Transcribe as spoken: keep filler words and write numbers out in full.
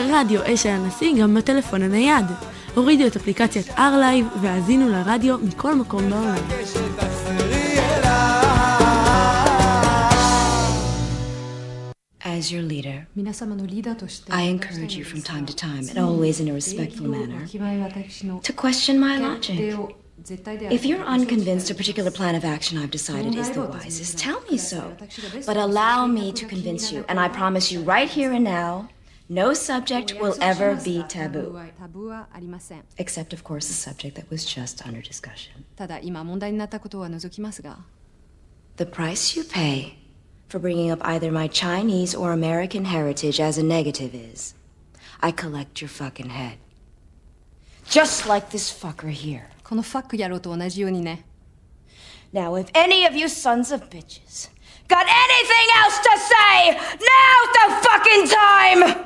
רדיו אש הנשיא גם בטלפון הנייד. הורידו את אפליקציית R-Live והאזינו לרדיו מכל מקום בעולם. As your leader, I encourage you from time to time, and always in a respectful manner, to question my logic. If you're unconvinced a particular plan of action I've decided is the wisest, tell me so. But allow me to convince you, and I promise you right here and now, no subject will ever be taboo. Except, of course, the subject that was just under discussion. The price you pay for bringing up either my Chinese or American heritage as a negative is, I collect your fucking head. Just like this fucker here. Now, if any of you sons of bitches got anything else to say, now's the fucking time!